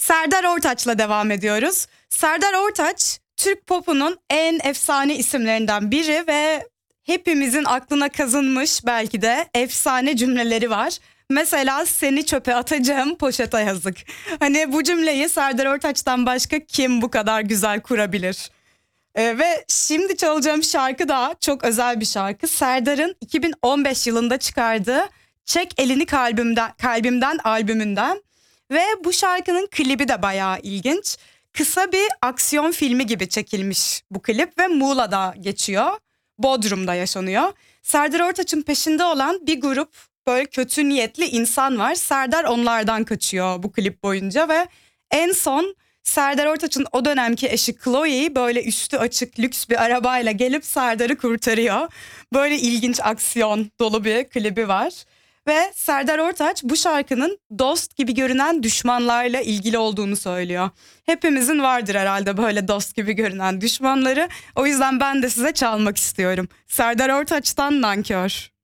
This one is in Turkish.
Serdar Ortaç'la devam ediyoruz. Serdar Ortaç, Türk popunun en efsane isimlerinden biri ve hepimizin aklına kazınmış belki de efsane cümleleri var. Mesela seni çöpe atacağım poşete yazık. Hani bu cümleyi Serdar Ortaç'tan başka kim bu kadar güzel kurabilir? Ve şimdi çalacağım şarkı da çok özel bir şarkı. Serdar'ın 2015 yılında çıkardığı Çek Elini Kalbimden albümünden. Ve bu şarkının klibi de bayağı ilginç. Kısa bir aksiyon filmi gibi çekilmiş bu klip ve Muğla'da geçiyor. Bodrum'da yaşanıyor. Serdar Ortaç'ın peşinde olan bir grup böyle kötü niyetli insan var. Serdar onlardan kaçıyor bu klip boyunca ve en son Serdar Ortaç'ın o dönemki eşi Chloe böyle üstü açık lüks bir arabayla gelip Serdar'ı kurtarıyor. Böyle ilginç aksiyon dolu bir klibi var. Ve Serdar Ortaç bu şarkının dost gibi görünen düşmanlarla ilgili olduğunu söylüyor. Hepimizin vardır herhalde böyle dost gibi görünen düşmanları. O yüzden ben de size çalmak istiyorum. Serdar Ortaç'tan Nankör.